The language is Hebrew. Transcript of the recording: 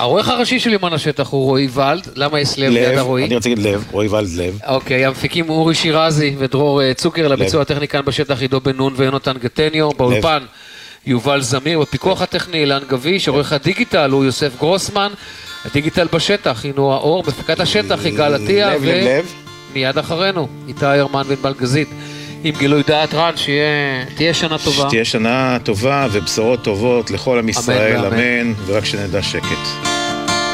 העורך הראשי של יומן השטח הוא רועי ולד, למה יש לב ליד הרועי? אני רוצה להגיד לב, רועי ולד לב. אוקיי, המפיקים אורי שירזי ודרור צוקר, לביצוע הטכני כאן בשטח עידו בן נון ויונתן גטניו, באולפן יובל זמיר, בפיקוח הטכני אילן גביש, עורך הדיגיטל הוא יוסף גרוסמן, הדיגיטל בשטח היא נועה אור, בפקת השטח יגאל עטיה, ומיד אחרינו איתי הרמן וענבל גזית. עם גילוי דעת רן, שתהיה שנה טובה. שתהיה שנה טובה ובשורות טובות לכל עם ישראל, אמן, ורק שנדע שקט.